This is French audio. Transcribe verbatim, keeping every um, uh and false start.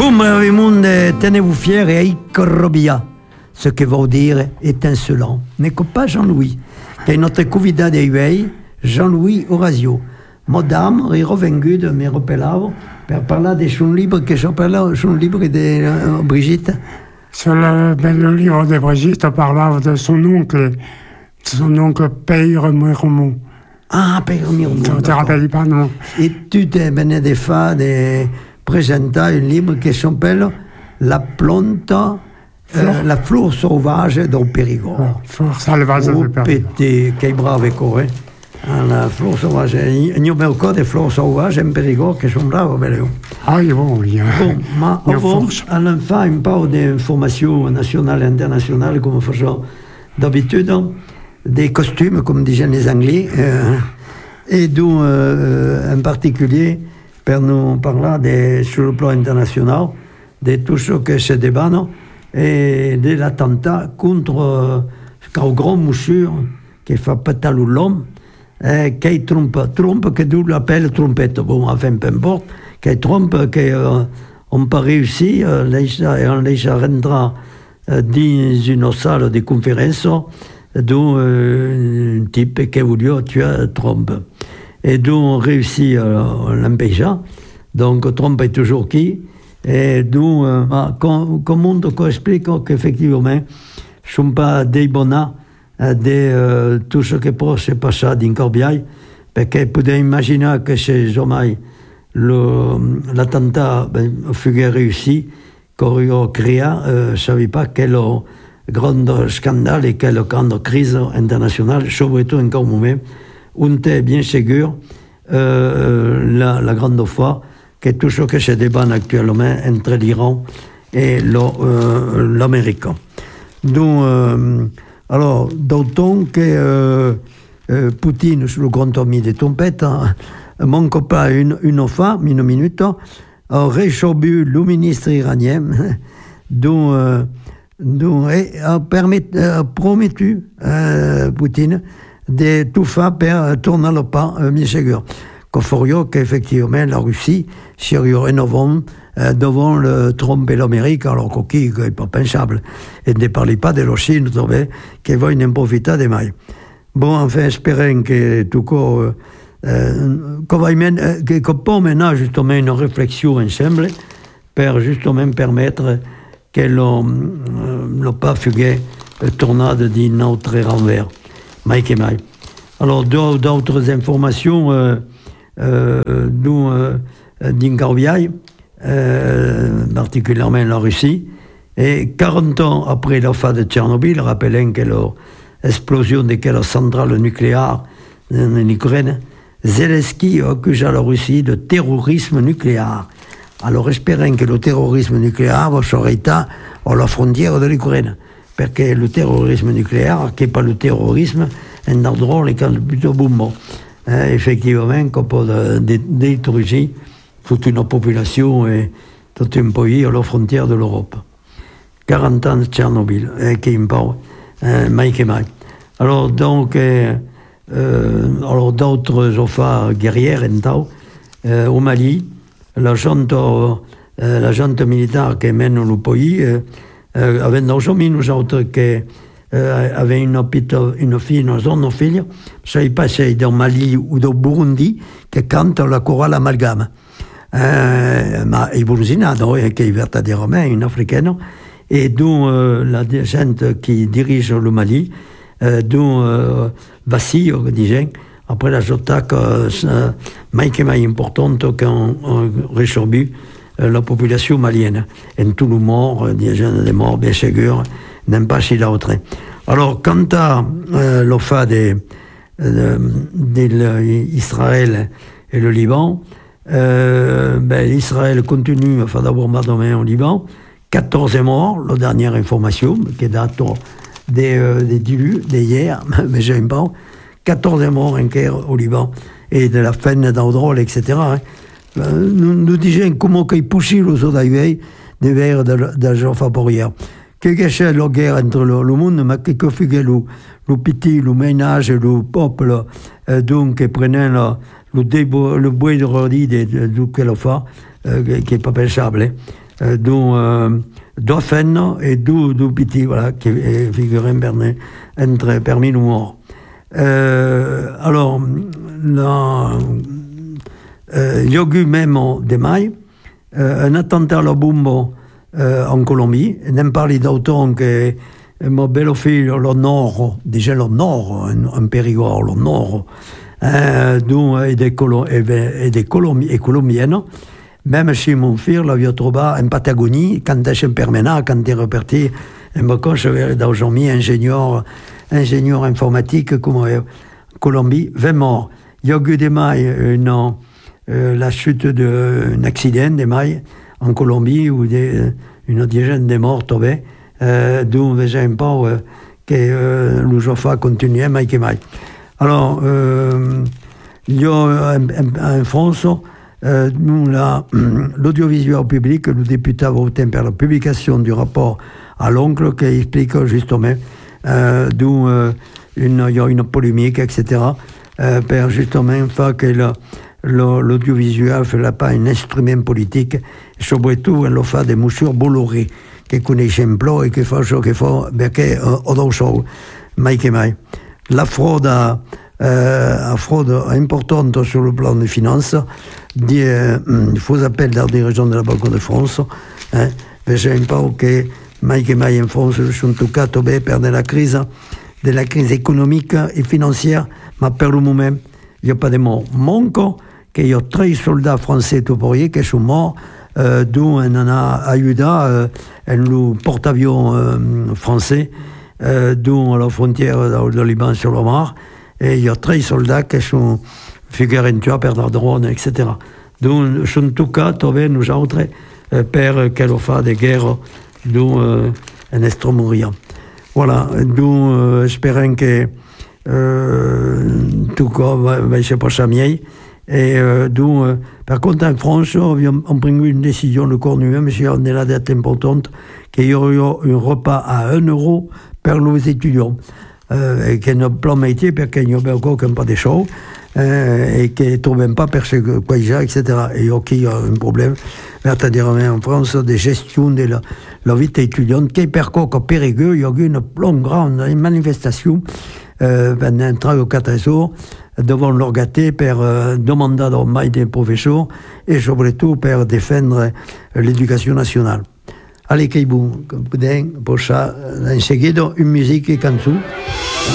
Vous, le monde, tenez-vous fiers et aïcorrobia, ce que veut dire étincelant. N'est pas Jean-Louis, qui est notre convidat d'Eivei, Jean-Louis Orazio. Madame est revenue de mes repelaves pour parler de son livre que je parle, son livre de euh, Brigitte. Sur le, ben, le livre de Brigitte parlava de son oncle, son oncle Père Mirmont. Ah, Père Mirmont. Tu ne te rappelles pas, non? Et tu te venais de faire de présenter un livre qui s'appelle La plante, euh, la fleur sauvage du Périgord. La fleur sauvage du Périgord. Petit, che bravo corre. La fleur sauvage. Io mi ricordo di fleur sauvage in Périgord che sono bravo per io. Ah, bon, il y a. Bon, ma avant, allons faire un peu d'informations nationales et internationales, comme faisons d'habitude, des costumes, comme disaient les Anglais, euh, et d'où, euh, en particulier, pour nous parler de, sur le plan international, de tout ce que se débat, et de l'attentat contre euh, un grand monsieur qui fait péter l'homme, eh, qui trompe, trompe que nous l'appelle trompette, bon, enfin, peu importe, qui trompe, qu'on euh, n'a pas réussi, euh, et on les rentrera euh, dans une salle de conférence, d'où euh, un type qui a voulu tuer Trump. Et d'où on réussit à l'empêcher. Donc, Trump est toujours qui. Et d'où, euh, ah, comme on explique qu'effectivement, ne sont pas des bonnats de euh, tout ce qui peut se passer dans Corbiaille, parce que vous pouvez imaginer que c'est jamais l'attentat ben, fut réussi, qu'on a créé, euh, je ne savais pas quel grand scandale et quelle grande crise internationale, surtout en ce moment, on est bien sûr euh, la, la grande fois que tout ce qui se débat actuellement entre l'Iran et l'Amérique. Donc, euh, alors, d'autant que euh, euh, Poutine, sur le grand ami des trompettes, hein, manque pas une, une fois, une minute, a réchauffé le ministre iranien, dont, euh, dont a, permis, a promis, euh, Poutine, de tout faire pour tourner le pas, euh, bien sûr. Qu'il faudrait qu'effectivement la Russie serait rénovée euh, devant le Trump et l'Amérique, alors qu'il n'est pas pensable. Et ne parlez pas de la Chine, qui va en profiter des mailles. Bon, enfin, espérons que tout cas, euh, qu'on va mener, que, qu'on peut mener justement une réflexion ensemble pour justement permettre que l'on ne pas fuguer tornade d'une autre renvers. Mike et Mike. Alors, d'autres informations, euh, euh, nous, euh, d'Incarviaï, euh, particulièrement la Russie, et quarante ans après la fin de Tchernobyl, rappelons que l'explosion de quelle centrale nucléaire en Ukraine, Zelensky accuse la Russie de terrorisme nucléaire. Alors, espérons que le terrorisme nucléaire va s'arrêter à la frontière de l'Ukraine. Parce que le terrorisme nucléaire, qui n'est pas le terrorisme, est un drôle et quand plutôt boum. Euh, effectivement, qu'on peut détruire toute une population et tout un pays à la frontière de l'Europe. quarante ans de Tchernobyl, euh, qui me parle, euh, Mike et Mike. Alors, donc, euh, euh, alors d'autres affaires guerrières, euh, au Mali, la junte, euh, la junte militaire qui mène le pays, euh, Euh, avec aujourd'hui, nous autres qui euh, avaient une, une fille, une zone fille, je ne sais pas si c'est dans Mali ou dans Burundi, qui cante la chorale amalgame. Euh, ma i Burusinado, qui est vertaderement une africaine, et dont euh, la gente qui dirige le Mali, euh, dont euh, Vassi, on disait, après la attaque, euh, Mike est importante qu'on réchauffé la population malienne. Et tout le monde, des jeunes des morts, bien sûr, n'aiment pas si d'autres. Alors, quant à euh, le fait de, de, de l'Israël et le Liban, euh, ben, l'Israël continue à faire des bombardements au Liban. quatorze morts, la dernière information, qui date des, euh, des débuts, d'hier, mais j'aime pas. quatorze morts en guerre au Liban. Et de la fin d'Audrol, et cetera. Hein. Nous, nous disions comment il poussait le sodaïveil des vers de Jean Faborière. Que c'est la guerre entre le, le monde, mais que fait le, le petit, le ménage, le peuple, euh, donc, qui prenait le, le, débo, le bois de rodi de, de, de, de, de, de, qui n'est pas pensable. Hein. euh, d'où euh, Dauphin et d'où d'où Piti, voilà, qui figuraient Bernet entre parmi nous morts. Euh, alors, là, euh, il y a eu même des mailles, euh, un attentat à la bombe euh, en Colombie, n'aime parler d'autant que mon bel-fils, le nord, déjà le nord, un, un Périgord, le nord, euh, d'où et des, Colo- et, et des Colombi- et Colombiennes. Même chez mon fils, l'avait trouvé en Patagonie, quand je suis permanent, quand il est reparti, un peu je vais d'aujourd'hui, ingénieur, ingénieur informatique, comme en Colombie, vingt morts. Il y a eu des mailles, une, euh, la chute d'un accident des mailles en Colombie, où des, une dizaine de morts tombés, euh, d'où on voit un peu euh, que euh, le Joffa continue, maille que maille. Alors, euh, il y a en France, Euh, nous, là, l'audiovisuel public, le député a voté pour la publication du rapport à l'oncle qui explique justement euh, d'où euh, une, il y a une polémique, et cetera. Euh, pour justement faire que le, le, l'audiovisuel ne fait pas un instrument politique, et surtout, elle fait des moussures Bolloré, qui connaissent un plan et qui font ce qu'il faut, perché euh, d'autres choses, mai que mai. La fraude a, euh, a fraude importante sur le plan des finances, des euh, faux appels dans des régions de la Banque de France. Hein. J'ai un peu que mai que mai en France sont toccato per la crise, de la crise économique et financière, mais pour le moment, il n'y a pas de morts. Manque qu'il y a treize soldats français touriers qui sont morts, euh, d'où on en a aidé euh, un porte-avions euh, français, euh, d'où à la frontière de Liban sur le Mar, et il y a treize soldats qui sont figurés tués par des drones, et cetera. Donc, sont tout cas, nous autres, euh, per qu'elle fait des guerres, d'où euh, un Extrême-Orient. Voilà, d'où euh, espérons que euh, tout cas va, va se passer mieux. Et euh, d'où, euh, par contre, en France, on a pris une décision, le Cornu, même si on est la date importante, qu'il y aurait un repas à un euro pour les étudiants. Euh, et qu'il n'y a pas de métier, parce qu'il n'y a encore pas de choses, euh, et qu'ils ne trouvent pas parce que quoi il y a, et cetera. Et ok, il y a un problème, c'est-à-dire en France, de gestion de la, la vie étudiante, qui est par contre périgueux. Il y a eu une longue, grande manifestation euh, pendant trois ou quatre jours devant l'orgaté pour euh, demander au mail des professeurs et surtout pour défendre l'éducation nationale. Allez, Keibou, pour ça, en seguida, une musique et canzone.